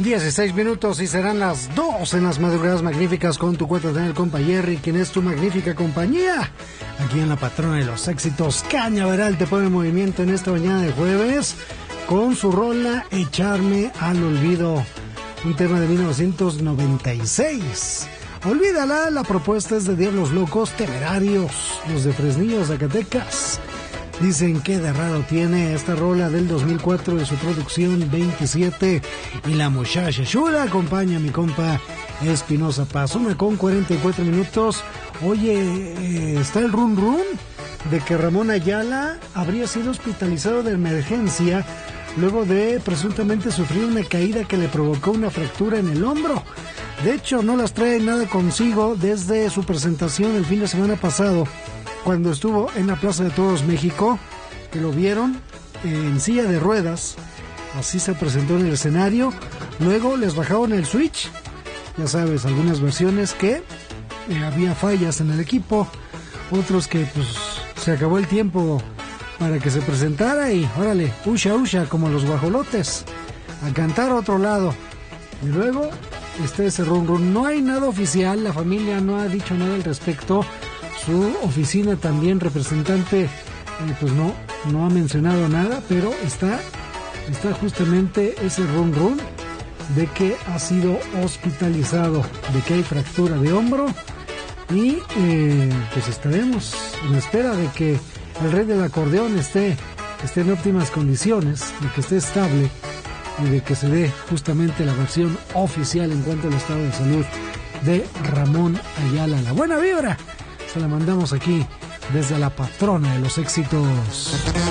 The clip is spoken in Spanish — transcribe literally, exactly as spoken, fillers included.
dieciséis minutos y serán las dos en las madrugadas magníficas con tu cuenta de el compa Jerry, quien es tu magnífica compañía. Aquí en la patrona de los éxitos, Cañaveral te pone en movimiento en esta mañana de jueves con su rola Echarme al Olvido, un tema de mil novecientos noventa y seis. Olvídala, la propuesta es de Diablos Locos Temerarios, los de Fresnillo, Zacatecas. Dicen que de raro tiene esta rola del dos mil cuatro de su producción veintisiete. Y la muchacha chula acompaña a mi compa Espinosa Paz. Una con cuarenta y cuatro minutos. Oye, eh, está el run run de que Ramón Ayala habría sido hospitalizado de emergencia luego de presuntamente sufrir una caída que le provocó una fractura en el hombro. De hecho, no las trae nada consigo desde su presentación el fin de semana pasado, cuando estuvo en la Plaza de Toros México, que lo vieron en silla de ruedas. Así se presentó en el escenario. Luego les bajaron el switch. Ya sabes, algunas versiones que eh, había fallas en el equipo, otros que pues se acabó el tiempo para que se presentara y órale, usha usha como los guajolotes, a cantar a otro lado. Y luego este ese run run. No hay nada oficial, la familia no ha dicho nada al respecto. Su oficina también, representante, eh, pues no, no ha mencionado nada, pero está, está justamente ese run run de que ha sido hospitalizado, de que hay fractura de hombro y eh, pues estaremos en espera de que el rey del acordeón esté, esté en óptimas condiciones, de que esté estable y de que se dé justamente la versión oficial en cuanto al estado de salud de Ramón Ayala. La buena vibra se la mandamos aquí desde la patrona de los éxitos.